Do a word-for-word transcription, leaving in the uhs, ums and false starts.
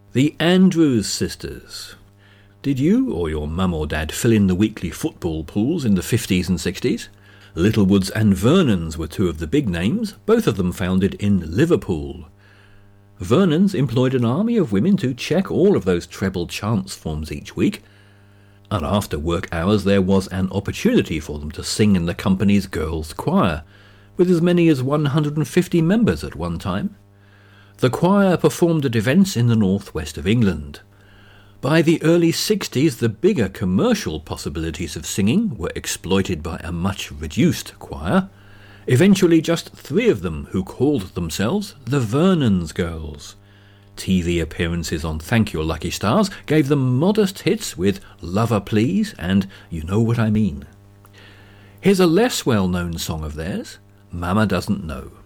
The Andrews Sisters. Did you or your mum or dad fill in the weekly football pools in the fifties and sixties? Littlewoods and Vernons were two of the big names, both of them founded in Liverpool. Vernons employed an army of women to check all of those treble chance forms each week, and after work hours there was an opportunity for them to sing in the company's girls' choir, with as many as one hundred fifty members at one time. The choir performed at events in the northwest of England. By the early sixties, the bigger commercial possibilities of singing were exploited by a much reduced choir, eventually just three of them who called themselves the Vernons Girls. T V appearances on Thank Your Lucky Stars gave them modest hits with Lover Please and You Know What I Mean. Here's a less well-known song of theirs, Mama Doesn't Know.